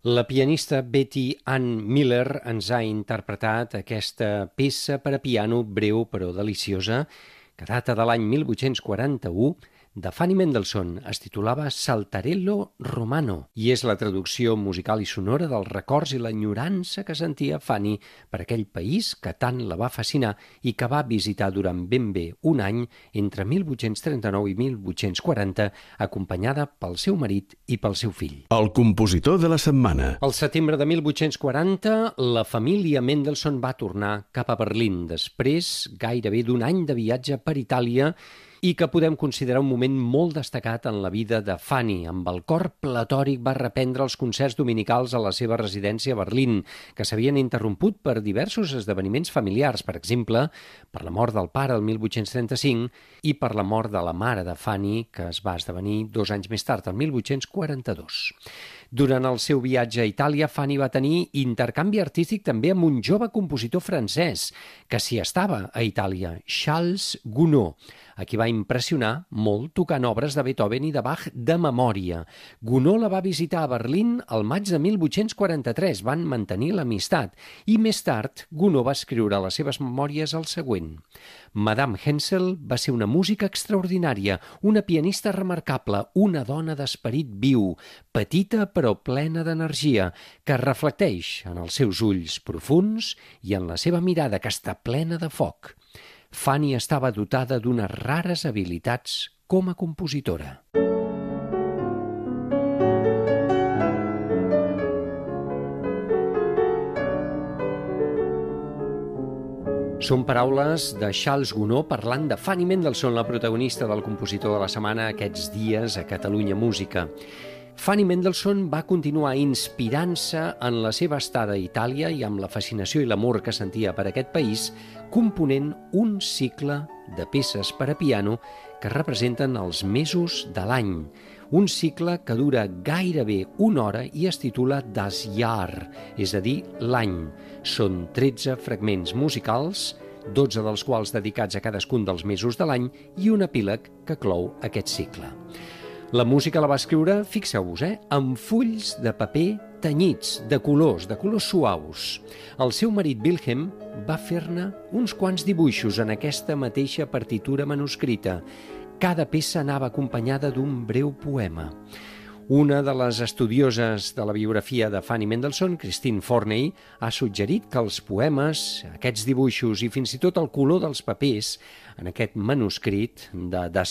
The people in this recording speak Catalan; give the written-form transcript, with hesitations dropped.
La pianista Betty Ann Miller ens ha interpretat aquesta peça per a piano breu però deliciosa que data de l'any 1841 de Fanny Mendelssohn. Es titulava Saltarello Romano i és la traducció musical i sonora dels records i l'enyorança que sentia Fanny per aquell país que tant la va fascinar i que va visitar durant ben bé un any entre 1839 i 1840 acompanyada pel seu marit i pel seu fill. El compositor de la setmana. Al setembre de 1840, la família Mendelssohn va tornar cap a Berlín després gairebé d'un any de viatge per Itàlia i que podem considerar un moment molt destacat en la vida de Fanny. Amb el cor platòric va reprendre els concerts dominicals a la seva residència a Berlín, que s'havien interromput per diversos esdeveniments familiars, per exemple, per la mort del pare el 1835 i per la mort de la mare de Fanny, que es va esdevenir 2 anys més tard, el 1842. Durant el seu viatge a Itàlia, Fanny va tenir intercanvi artístic també amb un jove compositor francès que s'hi estava a Itàlia, Charles Gounod, a qui va impressionar molt tocant obres de Beethoven i de Bach de memòria. Gounod la va visitar a Berlín al maig de 1843, van mantenir l'amistat, i més tard Gounod va escriure a les seves memòries el següent. Madame Hensel va ser una música extraordinària, una pianista remarcable, una dona d'esperit viu, petita però plena d'energia, que reflecteix en els seus ulls profuns i en la seva mirada que està plena de foc. Fanny estava dotada d'unes rares habilitats com a compositora. Són paraules de Charles Gounod parlant de Fanny Mendelssohn, la protagonista del compositor de la setmana aquests dies a Catalunya Música. Fanny Mendelssohn va continuar inspirant-se en la seva estada a Itàlia i amb la fascinació i l'amor que sentia per aquest país, component un cicle de peces per a piano que representen els mesos de l'any. Un cicle que dura gairebé 1 hora i es titula Das Jahr, és a dir, l'any. Són 13 fragments musicals, 12 dels quals dedicats a cadascun dels mesos de l'any i un epíleg que clou aquest cicle. La música la va escriure, fixeu-vos, amb fulls de paper tenyits, de colors suaus. El seu marit Wilhelm va fer-ne uns quants dibuixos en aquesta mateixa partitura manuscrita. Cada peça anava acompanyada d'un breu poema. Una de les estudioses de la biografia de Fanny Mendelssohn, Christine Forney, ha suggerit que els poemes, aquests dibuixos i fins i tot el color dels papers en aquest manuscrit de Das